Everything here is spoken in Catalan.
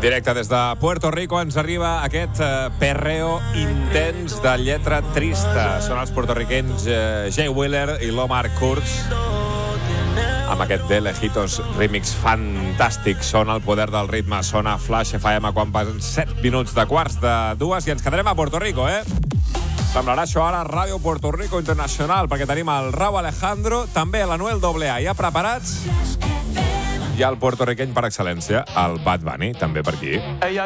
Directe des de Puerto Rico ens arriba aquest perreo intens de lletra trista. Són els portorriquenys Jay Wheeler i l'Omar Kurz amb aquest De Lejitos remix fantàstic. Sona el poder del ritme, sona Flash FM quan passen 7 minuts de quarts de dues i ens quedarem a Puerto Rico, Semblarà això ara a Ràdio Puerto Rico Internacional, perquè tenim el Rauw Alejandro, també l'Anuel AA, ja preparats? I el portorriqueny per excel·lència, el Bad Bunny, també per aquí.